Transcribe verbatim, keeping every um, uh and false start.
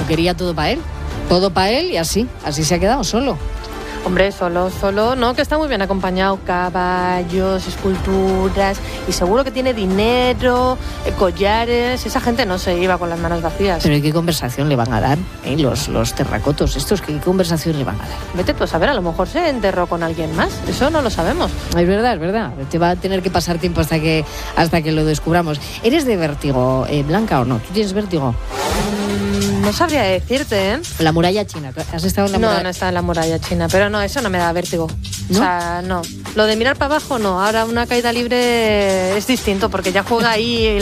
quería todo para él. Todo para él y así, así se ha quedado solo. Hombre, solo, solo, no, que está muy bien acompañado, caballos, esculturas, y seguro que tiene dinero, eh, collares, esa gente no se iba con las manos vacías. Pero ¿y qué conversación le van a dar? ¿Eh? Los, los terracotos estos, ¿qué conversación le van a dar? Vete tú a saber, a lo mejor se enterró con alguien más, eso no lo sabemos. Es verdad, es verdad, te va a tener que pasar tiempo hasta que, hasta que lo descubramos. ¿Eres de vértigo, eh, Blanca, o no? ¿Tú tienes vértigo? Mm, no sabría decirte, ¿eh? La muralla china, ¿has estado en la muralla? No, no está en la muralla china, pero no, eso no me da vértigo. ¿No? O sea, no. Lo de mirar para abajo, no. Ahora una caída libre es distinto, porque ya juega ahí